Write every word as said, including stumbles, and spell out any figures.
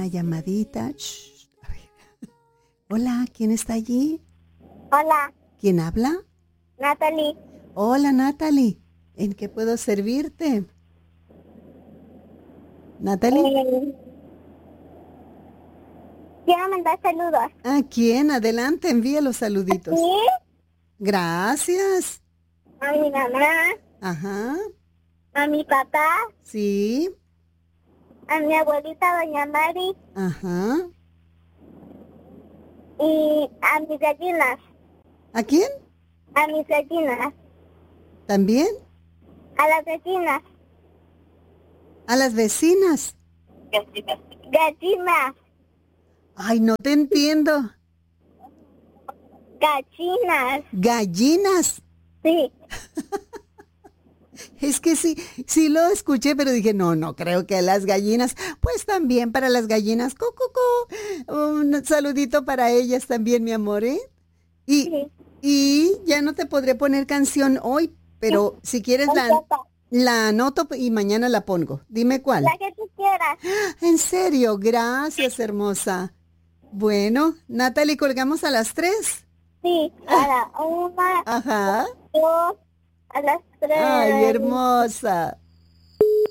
una llamadita. Shh. A ver. Hola, ¿quién está allí? Hola, ¿Quién habla? Natalie. Hola, Natalie. ¿En qué puedo servirte? Natalie. Eh, quiero mandar saludos. ¿A quién? Adelante, envía los saluditos. Sí, Gracias. a mi mamá, Ajá. a mi papá, Sí. a mi abuelita Doña Mari Ajá. y a mis gallinas. ¿A quién? A mis gallinas. ¿También? A las gallinas. A las vecinas. Gallinas. Ay, no te entiendo. Gallinas. Gallinas. Sí. Es que sí, sí lo escuché, pero dije, no, no creo que a las gallinas. Pues también para las gallinas. Co, co, co. Un saludito para ellas también, mi amor, ¿eh? Y, Sí. y ya no te podré poner canción hoy, pero si quieres la, la anoto y mañana la pongo. Dime cuál. La que tú quieras. En serio, gracias, hermosa. Bueno, Natalie, colgamos a las tres. Sí, a la una, Ajá. dos, a las tres. Ay, hermosa.